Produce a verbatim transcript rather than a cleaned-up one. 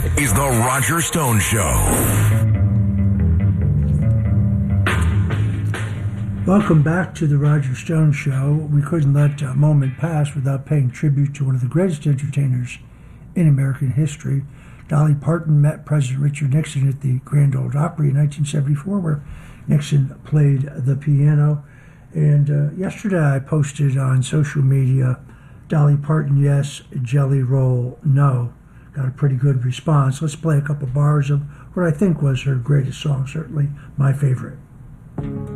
is The Roger Stone Show. Welcome back to The Roger Stone Show. We couldn't let a moment pass without paying tribute to one of the greatest entertainers in American history. Dolly Parton met President Richard Nixon at the Grand Ole Opry in nineteen seventy-four, where Nixon played the piano. And uh, yesterday I posted on social media, Dolly Parton, yes, Jelly Roll, no. Got a pretty good response. Let's play a couple bars of what I think was her greatest song, certainly my favorite.